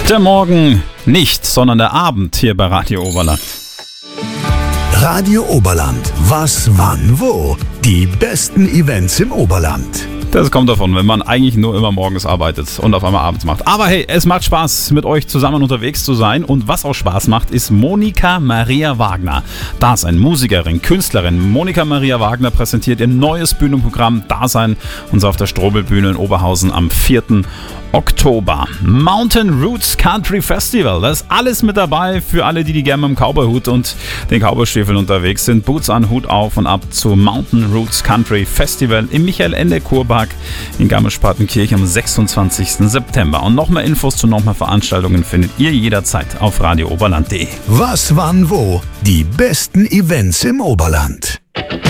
Der Morgen nicht, sondern der Abend hier bei Radio Oberland. Radio Oberland. Was, wann, wo? Die besten Events im Oberland. Das kommt davon, wenn man eigentlich nur immer morgens arbeitet und auf einmal abends macht. Aber hey, es macht Spaß, mit euch zusammen unterwegs zu sein. Und was auch Spaß macht, ist Monika Maria Wagner. Dasein, Musikerin, Künstlerin. Monika Maria Wagner präsentiert ihr neues Bühnenprogramm Dasein und auf der Strobelbühne in Oberhausen am 4. Oktober. Mountain Roots Country Festival. Da ist alles mit dabei für alle, die gerne mit dem Cowboyhut und den Cowboystiefeln unterwegs sind. Boots an, Hut auf und ab zu Mountain Roots Country Festival im Michael-Ende-Kurpark in Garmisch-Partenkirchen am 26. September. Und noch mehr Infos zu noch mehr Veranstaltungen findet ihr jederzeit auf radiooberland.de. Was, wann, wo? Die besten Events im Oberland.